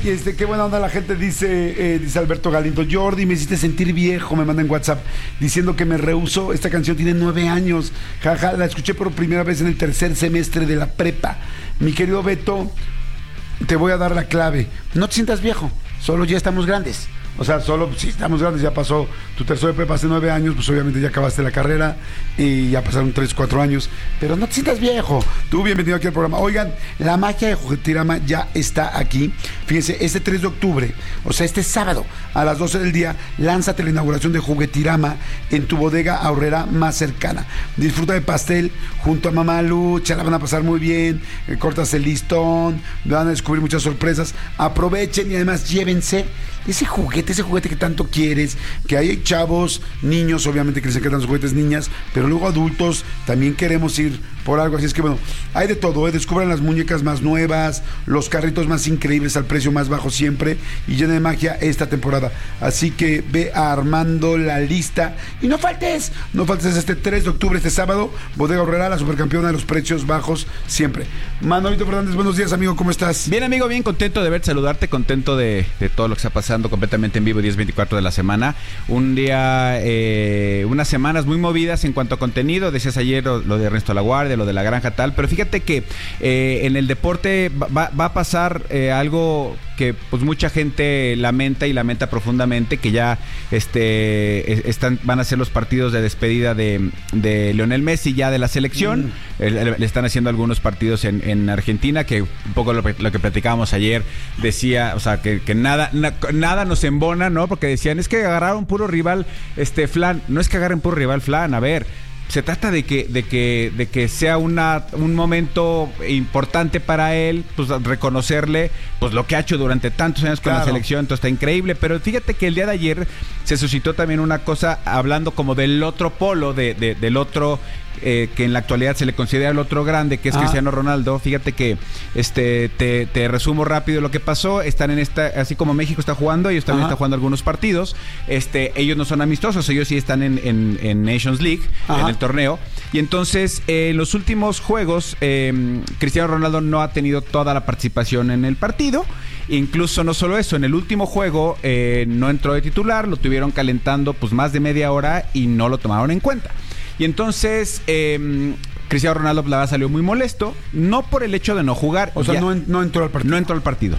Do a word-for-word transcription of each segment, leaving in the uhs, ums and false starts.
este, qué buena onda la gente, dice, eh, dice Alberto Galindo. Jordi, me hiciste sentir viejo, me manda en WhatsApp, diciendo que me rehusó. Esta canción tiene nueve años. Jaja, la escuché por primera vez en el tercer semestre de la prepa. Mi querido Beto, te voy a dar la clave. No te sientas viejo, solo ya estamos grandes. O sea, solo si estamos grandes, ya pasó tu tercero de prepa hace nueve años, pues obviamente ya acabaste la carrera y ya pasaron tres, cuatro años, pero no te sientas viejo. Tú bienvenido aquí al programa. Oigan, la magia de Juguetirama ya está aquí. Fíjense, este tres de octubre, o sea, este sábado a las doce del día, lánzate la inauguración de Juguetirama en tu bodega ahorrera más cercana. Disfruta de pastel junto a Mamá Lucha, la van a pasar muy bien, eh, cortas el listón, van a descubrir muchas sorpresas. Aprovechen y además llévense ese juguete, ese juguete que tanto quieres, que hay chavos, niños, obviamente que les encantan los juguetes, niñas, pero luego adultos también queremos ir por algo, así es que bueno, hay de todo, ¿eh? Descubran las muñecas más nuevas, los carritos más increíbles al precio más bajo siempre y llena de magia esta temporada, así que ve armando la lista y no faltes, no faltes este tres de octubre, este sábado, Bodega Aurrera, la supercampeona de los precios bajos siempre. Manolito Fernández, buenos días, amigo, ¿cómo estás? Bien, amigo, bien contento de verte, saludarte, contento de, de todo lo que está pasando completamente en vivo, diez veinticuatro de la semana, un día, eh, unas semanas muy movidas en cuanto a contenido, decías ayer lo, lo de Ernesto Laguardia, lo de la granja tal, pero fíjate que eh, en el deporte va, va a pasar eh, algo que pues mucha gente lamenta y lamenta profundamente, que ya este están van a ser los partidos de despedida de, de Lionel Messi ya de la selección, mm. le, le están haciendo algunos partidos en, en Argentina, que un poco lo, lo que platicábamos ayer, decía, o sea, que, que nada, na, nada nos embona, ¿no? Porque decían, es que agarraron puro rival, este, flan, no es que agarren puro rival flan, a ver, se trata de que, de que, de que sea una, un momento importante para él, pues reconocerle pues lo que ha hecho durante tantos años con claro. la selección, entonces está increíble, pero fíjate que el día de ayer se suscitó también una cosa, hablando como del otro polo, de, de, del otro eh, que en la actualidad se le considera el otro grande, que es ah. Cristiano Ronaldo. Fíjate que este te, te resumo rápido lo que pasó. Están en esta, así como México está jugando, ellos también Ajá. están jugando algunos partidos. Este, ellos no son amistosos, ellos sí están en, en, en Nations League, Ajá. en el torneo. Y entonces, eh, en los últimos juegos, eh, Cristiano Ronaldo no ha tenido toda la participación en el partido. Incluso no solo eso, en el último juego eh, no entró de titular, lo tuvieron calentando pues más de media hora y no lo tomaron en cuenta. Y entonces eh, Cristiano Ronaldo la verdad salió muy molesto, no por el hecho de no jugar. O sea, ya, no, no entró al partido. No entró al partido.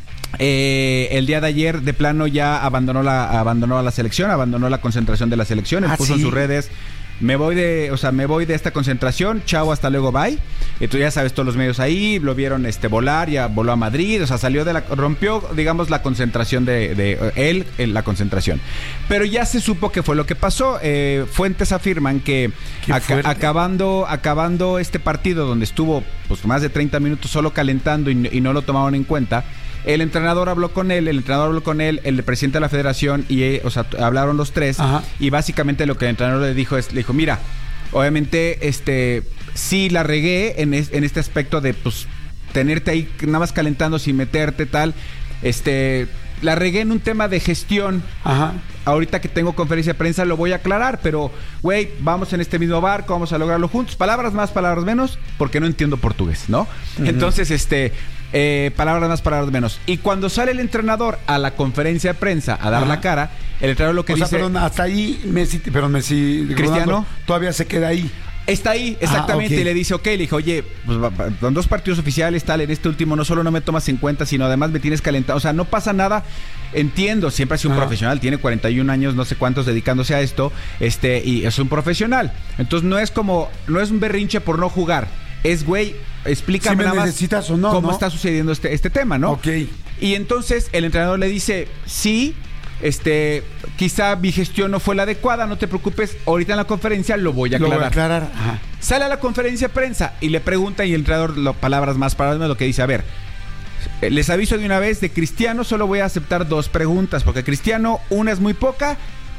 Eh, el día de ayer de plano ya abandonó la abandonó a la selección, abandonó la concentración de la selección, él ¿Ah, puso sí? en sus redes: me voy de, o sea, me voy de esta concentración, chao, hasta luego, bye. Entonces ya sabes, todos los medios ahí lo vieron este volar, ya voló a Madrid, o sea, salió de la, rompió, digamos, la concentración de, de él, en la concentración. Pero ya se supo qué fue lo que pasó. Eh, fuentes afirman que aca- acabando, acabando este partido donde estuvo pues más de treinta minutos solo calentando y, y no lo tomaron en cuenta, el entrenador habló con él, el entrenador habló con él, el presidente de la federación, y eh, o sea, hablaron los tres. Ajá. Y básicamente lo que el entrenador le dijo es, le dijo, mira, obviamente, este, sí la regué en, es, en este aspecto de, pues, tenerte ahí nada más calentando sin meterte, tal, este, la regué en un tema de gestión. Ajá. Ahorita que tengo conferencia de prensa lo voy a aclarar, pero, güey, vamos en este mismo barco, vamos a lograrlo juntos. Palabras más, palabras menos, porque no entiendo portugués, ¿no? Uh-huh. Entonces, este... Eh, palabras más, palabras menos. Y cuando sale el entrenador a la conferencia de prensa a dar Ajá. la cara, el entrenador lo que o dice... O sea, perdón, hasta ahí Messi, perdón, Messi... Cristiano Ronaldo, todavía se queda ahí. Está ahí, exactamente, ah, okay. Y le dice, ok, le dijo, oye, pues con dos partidos oficiales, tal, en este último no solo no me tomas en cuenta, sino además me tienes calentado, o sea, no pasa nada, entiendo, siempre ha sido un ah. profesional, tiene cuarenta y un años, no sé cuántos dedicándose a esto, este, y es un profesional, entonces no es como, no es un berrinche por no jugar, es, güey, explícame si nada más necesitas o no, cómo ¿no? está sucediendo este, este tema, ¿no? Ok. Y entonces el entrenador le dice, sí, Este, quizá mi gestión no fue la adecuada, no te preocupes, ahorita en la conferencia lo voy a aclarar. Lo voy a aclarar. Ajá. Sale a la conferencia de prensa y le pregunta, y el entrenador, lo, palabras más, palabras menos, lo que dice, a ver, les aviso de una vez, de Cristiano solo voy a aceptar dos preguntas, porque Cristiano, una es muy poca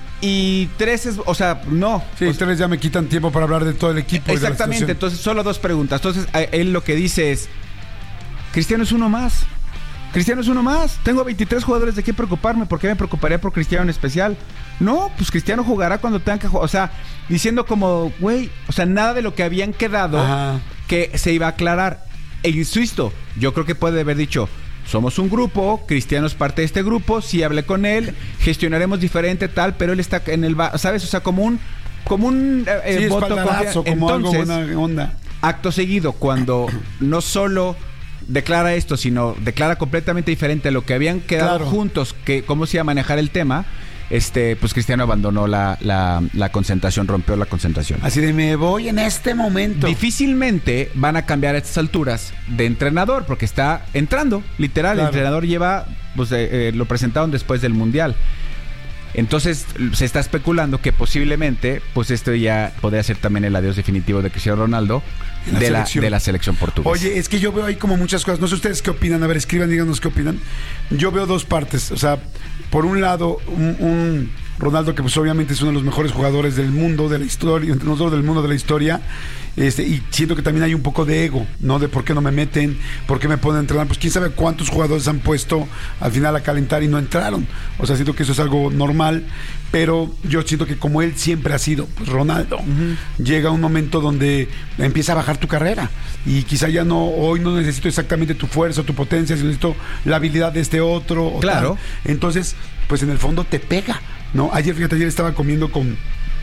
y tres es, o sea, no. Sí, pues, ustedes ya me quitan tiempo para hablar de todo el equipo. Exactamente, entonces solo dos preguntas. Entonces él lo que dice es, Cristiano es uno más. Cristiano es uno más. Tengo veintitrés jugadores de qué preocuparme. ¿Por qué me preocuparía por Cristiano en especial? No, pues Cristiano jugará cuando tenga que jugar. O sea, diciendo como, güey, o sea, nada de lo que habían quedado Ajá. que se iba a aclarar. E insisto, yo creo que puede haber dicho, somos un grupo, Cristiano es parte de este grupo, sí hablé con él, gestionaremos diferente tal, pero él está en el, ba- ¿sabes? O sea, como un, como un eh, Sí, voto espaldarazo, confian- como Entonces, algo buena onda. acto seguido, cuando no solo declara esto, sino declara completamente diferente a lo que habían quedado Claro. juntos, que cómo se iba a manejar el tema, este, pues Cristiano abandonó la, la, la concentración, rompió la concentración. Así de me voy en este momento. Difícilmente van a cambiar a estas alturas de entrenador, porque está entrando, literal. Claro. El entrenador lleva, pues eh, eh, lo presentaron después del Mundial. Entonces se está especulando que posiblemente, pues esto ya podría ser también el adiós definitivo de Cristiano Ronaldo En la de la, selección. de la selección portuguesa. Oye, es que yo veo ahí como muchas cosas. No sé ustedes qué opinan. A ver, escriban, díganos qué opinan. Yo veo dos partes. O sea, por un lado, un, un Ronaldo que pues obviamente es uno de los mejores jugadores del mundo, de la historia, no solo del mundo, de la historia. Este, y siento que también hay un poco de ego, ¿no? De por qué no me meten, por qué me ponen a entrenar. Pues quién sabe cuántos jugadores han puesto al final a calentar y no entraron. O sea, siento que eso es algo normal. Pero yo siento que como él siempre ha sido, pues Ronaldo, uh-huh. llega un momento donde empieza a bajar tu carrera. Y quizá ya no, hoy no necesito exactamente tu fuerza, tu potencia, sino necesito la habilidad de este otro. O claro. Tal. Entonces, pues en el fondo te pega, ¿no? Ayer, fíjate, ayer estaba comiendo con...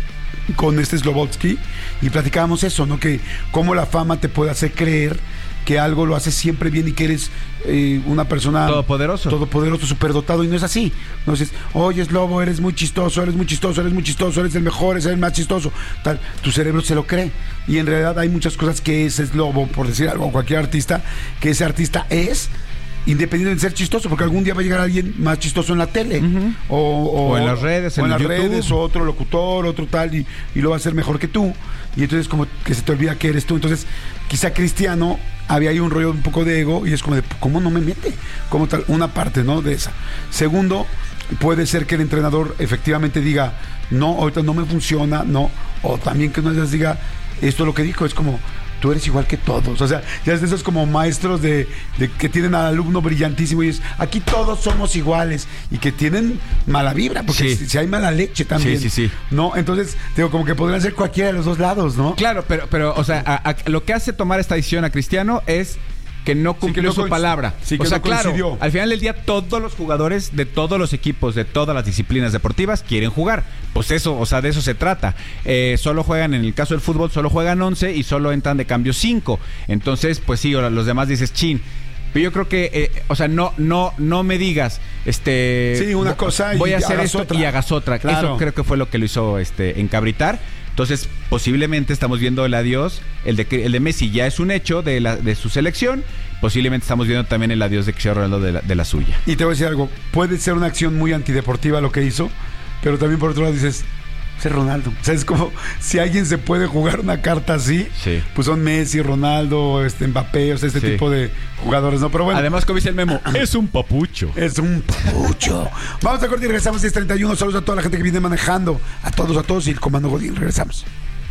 con este Slobodsky y platicábamos eso, ¿no? Que cómo la fama te puede hacer creer que algo lo haces siempre bien y que eres eh, una persona todopoderoso, todopoderoso, superdotado, y no es así. No dices, oye, Slobo, eres muy chistoso, eres muy chistoso, eres muy chistoso, eres el mejor, eres el más chistoso. Tal, tu cerebro se lo cree. Y en realidad hay muchas cosas que ese Slobo, por decir algo, cualquier artista, que ese artista es, independiente de ser chistoso, porque algún día va a llegar alguien más chistoso en la tele, uh-huh. o, o, o en las redes, o en, en las YouTube. redes, o otro locutor, otro tal, y, y lo va a hacer mejor que tú, y entonces como que se te olvida que eres tú. Entonces quizá Cristiano había ahí un rollo un poco de ego, y es como de, ¿cómo no me mete? Como tal, una parte, ¿no? De esa. Segundo, puede ser que el entrenador efectivamente diga, no, ahorita no me funciona, no, o también que no les diga, esto es lo que dijo, es como, tú eres igual que todos. O sea, ya es de esos como maestros de, de que tienen al alumno brillantísimo y es, aquí todos somos iguales, y que tienen mala vibra, porque sí. si, si hay mala leche también. Sí, sí, sí. ¿No? Entonces, digo, como que podrían ser cualquiera de los dos lados, ¿no? Claro, pero, pero o sea, a, a, lo que hace tomar esta decisión a Cristiano es que no cumplió sí, que no su coinc- palabra. Sí, que o sea, no coincidió. Claro, al final del día todos los jugadores de todos los equipos, de todas las disciplinas deportivas quieren jugar. Pues eso, o sea, de eso se trata. Eh, solo juegan, en el caso del fútbol, solo juegan once y solo entran de cambio cinco. Entonces, pues sí, ahora los demás dices, chin. Pero yo creo que, eh, o sea, no, no, no me digas, este, sí, una cosa y voy a hacer esto otra. y hagas otra. Claro. Eso creo que fue lo que lo hizo, este, encabritar. Entonces, posiblemente estamos viendo el adiós, el de, el de Messi ya es un hecho de, la, de su selección, posiblemente estamos viendo también el adiós de Cristiano Ronaldo de la, de la suya. Y te voy a decir algo, puede ser una acción muy antideportiva lo que hizo, pero también por otro lado dices, es Ronaldo. O sea, es como si alguien se puede jugar una carta así, sí. pues son Messi, Ronaldo, este Mbappé, o sea, este sí. tipo de jugadores, ¿no? Pero bueno. Además, como dice el memo, es un papucho. Es un papucho. Vamos a corte y regresamos. diez treinta y uno. Saludos a toda la gente que viene manejando. A todos, a todos. Y el Comando Godín. Regresamos.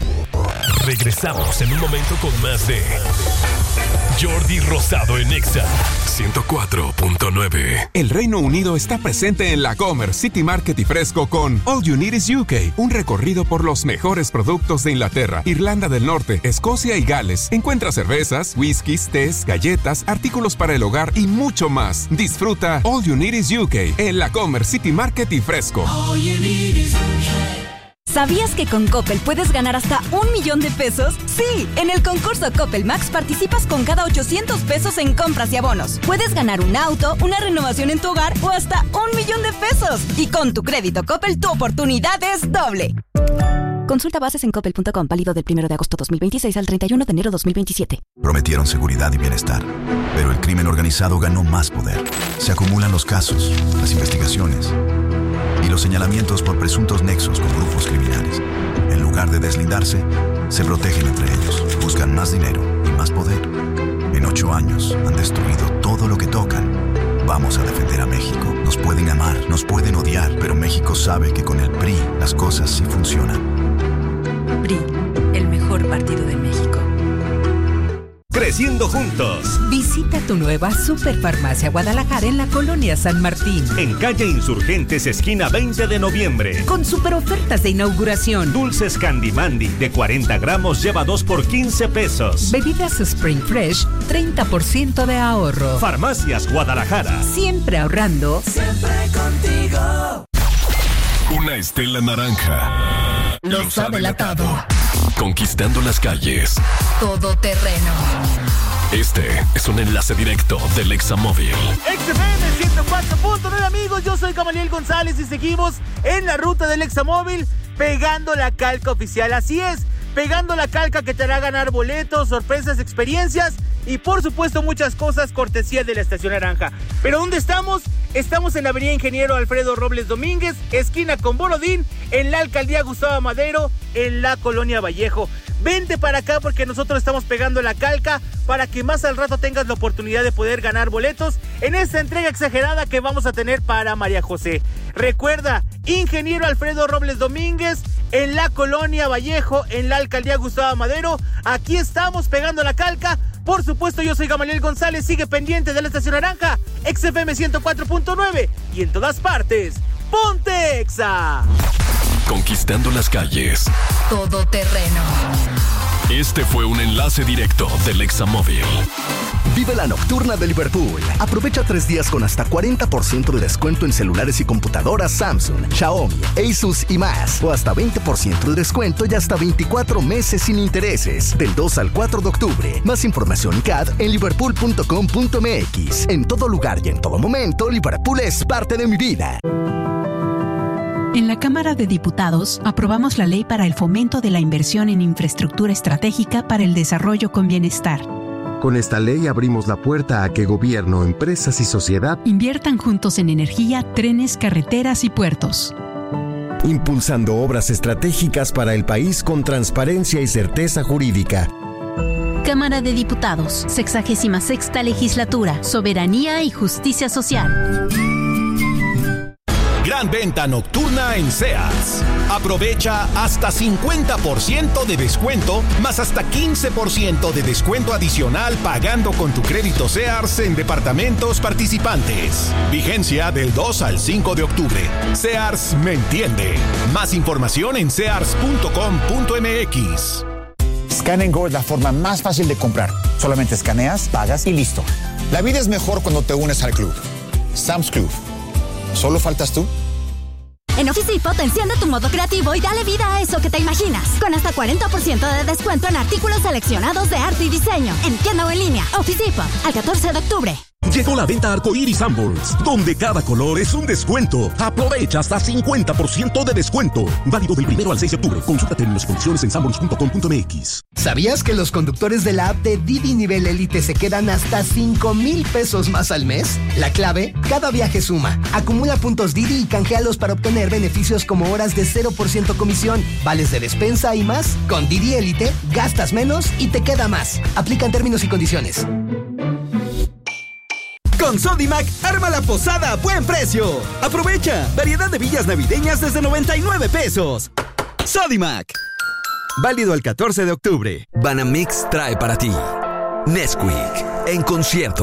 Regresamos en un momento con más de Jordi Rosado en Exa ciento cuatro punto nueve. El Reino Unido está presente en la Comer City Market y Fresco con All You Need Is U K, un recorrido por los mejores productos de Inglaterra, Irlanda del Norte, Escocia y Gales. Encuentra cervezas, whiskies, tés, galletas, artículos para el hogar y mucho más. Disfruta All You Need Is U K en la Comer City Market y Fresco. All you need is U K. ¿Sabías que con Coppel puedes ganar hasta un millón de pesos? Sí, en el concurso Coppel Max participas con cada ochocientos pesos en compras y abonos. Puedes ganar un auto, una renovación en tu hogar o hasta un millón de pesos. Y con tu crédito Coppel, tu oportunidad es doble. Consulta bases en coppel punto com, válido del primero de agosto dos mil veintiséis al treinta y uno de enero dos mil veintisiete. Prometieron seguridad y bienestar, pero el crimen organizado ganó más poder. Se acumulan los casos, las investigaciones y los señalamientos por presuntos nexos con grupos criminales. En lugar de deslindarse, se protegen entre ellos, buscan más dinero y más poder. En ocho años han destruido todo lo que tocan. Vamos a defender a México. Nos pueden amar, nos pueden odiar, pero México sabe que con el P R I las cosas sí funcionan. P R I, el mejor partido de México. Creciendo juntos. Visita tu nueva Superfarmacia Guadalajara en la Colonia San Martín. En calle Insurgentes, esquina veinte de noviembre. Con super ofertas de inauguración. Dulces Candy Mandy de cuarenta gramos lleva dos por quince pesos. Bebidas Spring Fresh, treinta por ciento de ahorro. Farmacias Guadalajara. Siempre ahorrando. Siempre contigo. Una estela naranja. Los ha delatado. Conquistando las calles. Todo terreno. Este es un enlace directo del Examóvil. X F M ciento cuatro punto nueve, amigos, yo soy Gamaliel González y seguimos en la ruta del Examóvil pegando la calca oficial. Así es, pegando la calca que te hará ganar boletos, sorpresas, experiencias y por supuesto muchas cosas cortesía de la Estación Naranja. ¿Pero dónde estamos? Estamos en la avenida Ingeniero Alfredo Robles Domínguez, esquina con Borodín, en la Alcaldía Gustavo Madero, en la Colonia Vallejo. Vente para acá porque nosotros estamos pegando la calca para que más al rato tengas la oportunidad de poder ganar boletos en esta entrega exagerada que vamos a tener para María José. Recuerda, Ingeniero Alfredo Robles Domínguez, en la Colonia Vallejo, en la Alcaldía Gustavo Madero. Aquí estamos pegando la calca. Por supuesto, yo soy Gamaliel González, sigue pendiente de la Estación Naranja, X F M ciento cuatro punto nueve y en todas partes, ¡ponte Exa! Conquistando las calles. Todo terreno. Este fue un enlace directo del Examóvil. Vive la nocturna de Liverpool. Aprovecha tres días con hasta cuarenta por ciento de descuento en celulares y computadoras Samsung, Xiaomi, Asus y más. O hasta veinte por ciento de descuento y hasta veinticuatro meses sin intereses. Del dos al cuatro de octubre. Más información C A D en liverpool punto com punto m x. En todo lugar y en todo momento, Liverpool es parte de mi vida. En la Cámara de Diputados aprobamos la ley para el fomento de la inversión en infraestructura estratégica para el desarrollo con bienestar. Con esta ley abrimos la puerta a que gobierno, empresas y sociedad inviertan juntos en energía, trenes, carreteras y puertos. Impulsando obras estratégicas para el país con transparencia y certeza jurídica. Cámara de Diputados, sexagésima sexta legislatura, soberanía y justicia social. Gran venta nocturna en Sears. Aprovecha hasta cincuenta por ciento de descuento, más hasta quince por ciento de descuento adicional pagando con tu crédito Sears en departamentos participantes. Vigencia del dos al cinco de octubre. Sears me entiende. Más información en sears punto com punto m x. Scan and Go es la forma más fácil de comprar. Solamente escaneas, pagas y listo. La vida es mejor cuando te unes al club. Sam's Club. ¿Solo faltas tú? En Office Depot enciende tu modo creativo y dale vida a eso que te imaginas. Con hasta cuarenta por ciento de descuento en artículos seleccionados de arte y diseño. En tienda o en línea. Office Depot, al catorce de octubre. Llegó la venta Arcoiris Sanborns, donde cada color es un descuento. Aprovecha hasta cincuenta por ciento de descuento. Válido del primero al seis de octubre. Consulta términos y condiciones en sanborns punto com punto m x. ¿Sabías que los conductores de la app de Didi Nivel Elite se quedan hasta cinco mil pesos más al mes? La clave, cada viaje suma. Acumula puntos Didi y canjealos para obtener beneficios como horas de cero por ciento comisión, vales de despensa y más. Con Didi Elite, gastas menos y te queda más. Aplican términos y condiciones. Con Sodimac, arma la posada a buen precio. Aprovecha, variedad de villas navideñas desde noventa y nueve pesos. Sodimac. Válido al catorce de octubre. Banamix trae para ti Nesquik en concierto.